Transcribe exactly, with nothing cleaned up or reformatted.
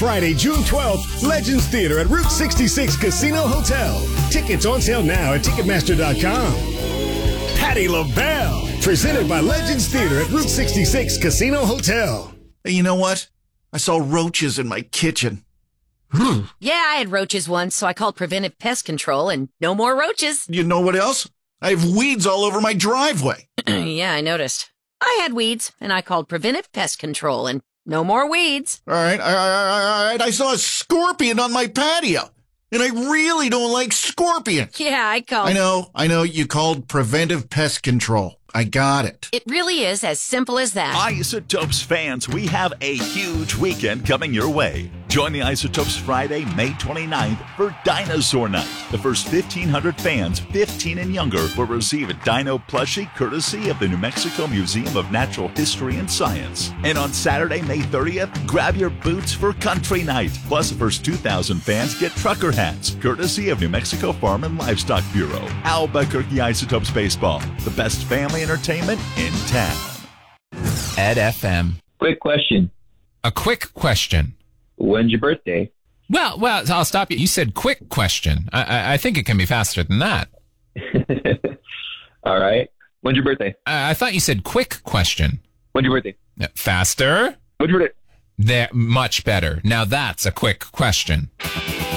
Friday, June twelfth, Legends Theater at Route sixty-six Casino Hotel. Tickets on sale now at Ticketmaster dot com. Patti LaBelle, presented by Legends Theater at Route sixty-six Casino Hotel. Hey, you know what? I saw roaches in my kitchen. Yeah, I had roaches once, so I called Preventive Pest Control, and no more roaches. You know what else? I have weeds all over my driveway. Yeah, I noticed. I had weeds, and I called Preventive Pest Control, and no more weeds. All right, all right, all right. I saw a scorpion on my patio, and I really don't like scorpions. Yeah, I called... I know, I know you called Preventive Pest Control. I got it. It really is as simple as that. Isotopes fans, we have a huge weekend coming your way. Join the Isotopes Friday, May twenty-ninth for Dinosaur Night. The first fifteen hundred fans, fifteen and younger, will receive a dino plushie courtesy of the New Mexico Museum of Natural History and Science. And on Saturday, May thirtieth, grab your boots for Country Night. Plus, the first two thousand fans get trucker hats, courtesy of New Mexico Farm and Livestock Bureau. Albuquerque Isotopes Baseball, the best family entertainment in town. Ed F M. Quick question. A quick question. When's your birthday? Well, well, I'll stop you. You said quick question. I, I, I think it can be faster than that. All right. When's your birthday? I, I thought you said quick question. When's your birthday? Faster? When's your birthday? There, much better. Now that's a quick question.